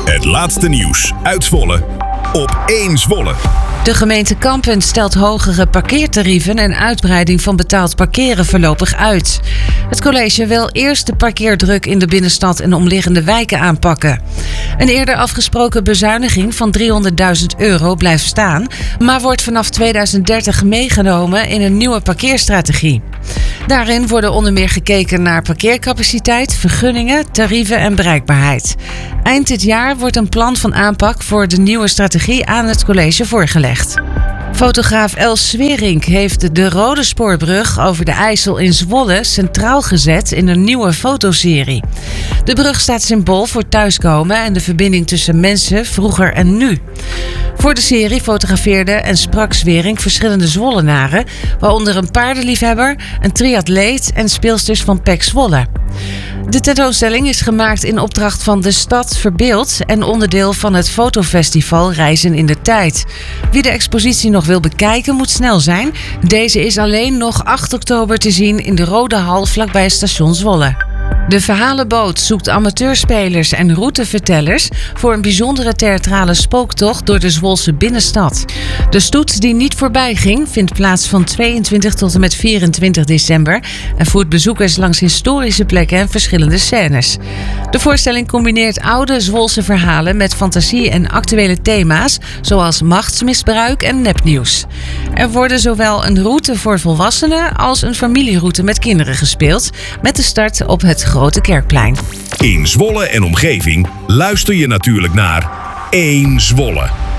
Het laatste nieuws uit Zwolle op 1 Zwolle. De gemeente Kampen stelt hogere parkeertarieven en uitbreiding van betaald parkeren voorlopig uit. Het college wil eerst de parkeerdruk in de binnenstad en omliggende wijken aanpakken. Een eerder afgesproken bezuiniging van €300.000 blijft staan, maar wordt vanaf 2030 meegenomen in een nieuwe parkeerstrategie. Daarin worden onder meer gekeken naar parkeercapaciteit, vergunningen, tarieven en bereikbaarheid. Eind dit jaar wordt een plan van aanpak voor de nieuwe strategie aan het college voorgelegd. Fotograaf Els Swerink heeft de Rode Spoorbrug over de IJssel in Zwolle centraal gezet in een nieuwe fotoserie. De brug staat symbool voor thuiskomen en de verbinding tussen mensen vroeger en nu. Voor de serie fotografeerde en sprak Swerink verschillende Zwollenaren, waaronder een paardenliefhebber, een triatleet en speelsters van PEC Zwolle. De tentoonstelling is gemaakt in opdracht van De Stad Verbeeld en onderdeel van het fotofestival Reizen in de Tijd. Wie de expositie nog wil bekijken moet snel zijn. Deze is alleen nog 8 oktober te zien in de Rode Hal vlakbij station Zwolle. De Verhalenboot zoekt amateurspelers en routevertellers voor een bijzondere theatrale spooktocht door de Zwolse binnenstad. De stoet die niet voorbij ging vindt plaats van 22 tot en met 24 december en voert bezoekers langs historische plekken en verschillende scènes. De voorstelling combineert oude Zwolse verhalen met fantasie en actuele thema's zoals machtsmisbruik en nepnieuws. Er worden zowel een route voor volwassenen als een familieroute met kinderen gespeeld, met de start op het Grote Kerkplein. In Zwolle en omgeving luister je natuurlijk naar 1 Zwolle.